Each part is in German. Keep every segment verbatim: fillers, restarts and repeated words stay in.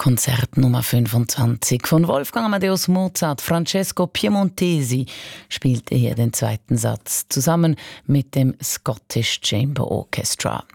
Konzert Nummer fünfundzwanzig von Wolfgang Amadeus Mozart. Francesco Piemontesi spielte hier den zweiten Satz zusammen mit dem Scottish Chamber Orchestra.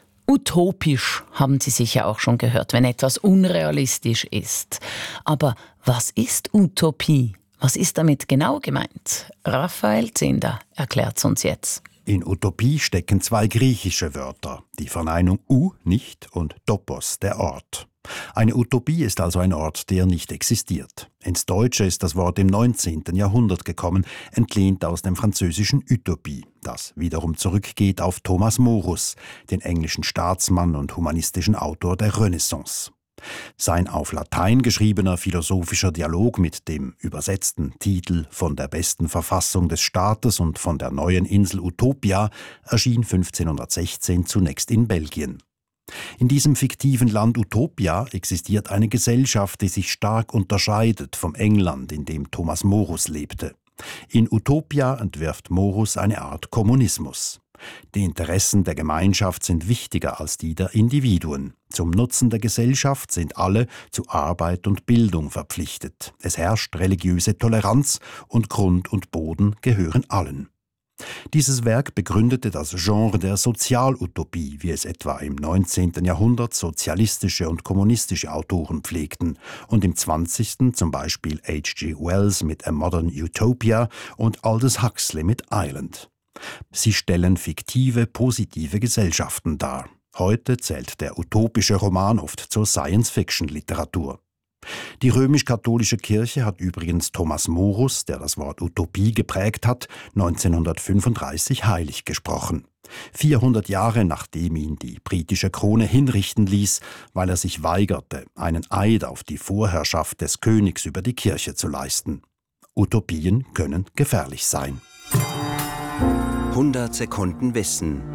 Utopisch haben Sie sicher auch schon gehört, wenn etwas unrealistisch ist. Aber was ist Utopie? Was ist damit genau gemeint? Raphael Zehnder erklärt es uns jetzt. In Utopie stecken zwei griechische Wörter, die Verneinung U, nicht, und topos, der Ort. Eine Utopie ist also ein Ort, der nicht existiert. Ins Deutsche ist das Wort im neunzehnten Jahrhundert gekommen, entlehnt aus dem französischen Utopie, das wiederum zurückgeht auf Thomas Morus, den englischen Staatsmann und humanistischen Autor der Renaissance. Sein auf Latein geschriebener philosophischer Dialog mit dem übersetzten Titel »Von der besten Verfassung des Staates und von der neuen Insel Utopia« erschien fünfzehnhundertsechzehn zunächst in Belgien. In diesem fiktiven Land Utopia existiert eine Gesellschaft, die sich stark unterscheidet vom England, in dem Thomas Morus lebte. In Utopia entwirft Morus eine Art Kommunismus. Die Interessen der Gemeinschaft sind wichtiger als die der Individuen. Zum Nutzen der Gesellschaft sind alle zu Arbeit und Bildung verpflichtet. Es herrscht religiöse Toleranz und Grund und Boden gehören allen. Dieses Werk begründete das Genre der Sozialutopie, wie es etwa im neunzehnten Jahrhundert sozialistische und kommunistische Autoren pflegten und im zwanzigsten zum Beispiel H G Wells mit A Modern Utopia und Aldous Huxley mit Island. Sie stellen fiktive, positive Gesellschaften dar. Heute zählt der utopische Roman oft zur Science-Fiction-Literatur. Die römisch-katholische Kirche hat übrigens Thomas Morus, der das Wort Utopie geprägt hat, neunzehnhundertfünfunddreißig heilig gesprochen. vierhundert Jahre nachdem ihn die britische Krone hinrichten ließ, weil er sich weigerte, einen Eid auf die Vorherrschaft des Königs über die Kirche zu leisten. Utopien können gefährlich sein. hundert Sekunden Wissen.